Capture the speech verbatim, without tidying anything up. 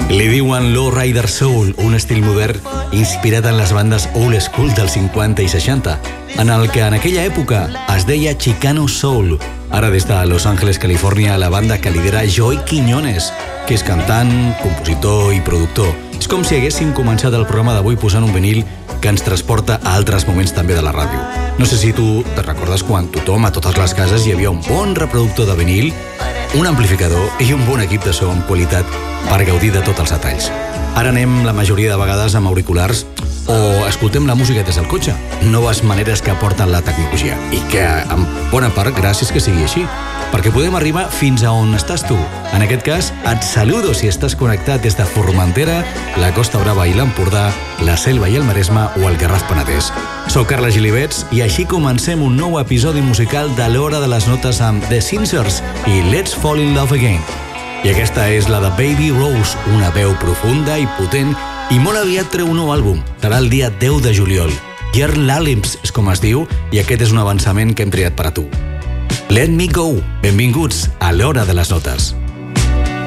Li diuen Low Rider Soul, un estil modern inspirat en les bandes old school dels cinquanta i seixanta, en el que en aquella època es deia Chicano Soul. Ara des de Los Angeles, Califòrnia, la banda que lidera Joey Quiñones, que és cantant, compositor i productor. És com si haguéssim començat el programa d'avui posant un vinil que ens transporta a altres moments també de la ràdio. No sé si tu te recordes quan tothom, a totes les cases, hi havia un bon reproductor de vinil, un amplificador i un bon equip de so amb qualitat per gaudir de tots els detalls. Ara anem la majoria de vegades amb auriculars o escoltem la música des del cotxe. Noves maneres que aporten la tecnologia i que, en bona part, gràcies que sigui així, perquè podem arribar fins a on estàs tu. En aquest cas, et saludo si estàs connectat des de Formentera, la Costa Brava i l'Empordà, la Selva i el Maresme o el Garraf Penedès. Soc Carles Gilibets i així comencem un nou episodi musical de l'Hora de les Notes amb The Sincers i Let's Fall in Love Again. I aquesta és la de Baby Rose, una veu profunda i potent i molt aviat treu un nou àlbum. Serà el dia deu de juliol. Year Lallims és com es diu i aquest és un avançament que hem triat per a tu. Let Me Go. Benvinguts a l'Hora de les Notes.